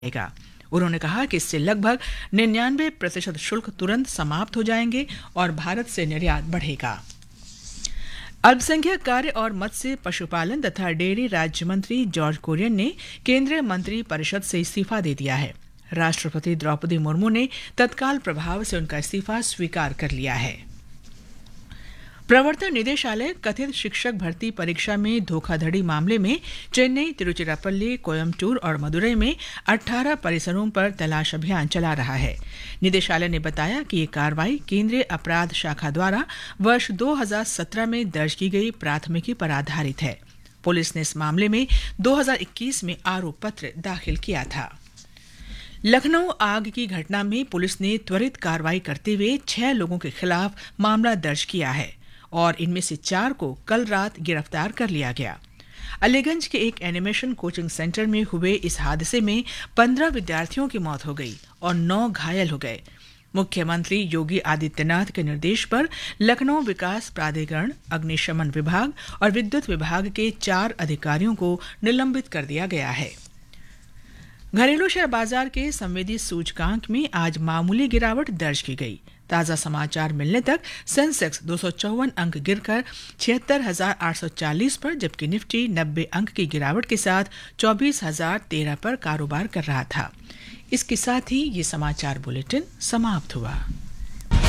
जाएगा। उन्होंने कहा कि इससे लगभग 99% शुल्क तुरंत समाप्त हो जाएंगे और भारत से निर्यात बढ़ेगा। अल्पसंख्यक कार्य और मत्स्य पशुपालन तथा डेयरी राज्य मंत्री जॉर्ज कुरियन ने केंद्रीय मंत्री परिषद से इस्तीफा दे दिया है। राष्ट्रपति द्रौपदी मुर्मू ने तत्काल प्रभाव से उनका इस्तीफा स्वीकार कर लिया है। प्रवर्तन निदेशालय कथित शिक्षक भर्ती परीक्षा में धोखाधड़ी मामले में चेन्नई, तिरुचिरापल्ली, कोयम्बटूर और मदुरई में 18 परिसरों पर तलाश अभियान चला रहा है। निदेशालय ने बताया कि ये कार्रवाई केंद्रीय अपराध शाखा द्वारा वर्ष 2017 में दर्ज की गई प्राथमिकी पर आधारित है। पुलिस ने इस मामले में 2021 में आरोप पत्र दाखिल किया था। लखनऊ आग की घटना में पुलिस ने त्वरित कार्रवाई करते हुए 6 लोगों के खिलाफ मामला दर्ज किया है और इनमें से 4 को कल रात गिरफ्तार कर लिया गया। अलीगंज के एक एनिमेशन कोचिंग सेंटर में हुए इस हादसे में 15 विद्यार्थियों की मौत हो गई और 9 घायल हो गए। मुख्यमंत्री योगी आदित्यनाथ के निर्देश पर लखनऊ विकास प्राधिकरण, अग्निशमन विभाग और विद्युत विभाग के 4 अधिकारियों को निलंबित कर दिया गया है। घरेलू शेयर बाजार के संवेदी सूचकांक में आज मामूली गिरावट दर्ज की गई। ताजा समाचार मिलने तक सेंसेक्स 254 अंक गिरकर 76,840 पर, जबकि निफ्टी 90 अंक की गिरावट के साथ 24,013 पर कारोबार कर रहा था। इसके साथ ही ये समाचार बुलेटिन समाप्त हुआ।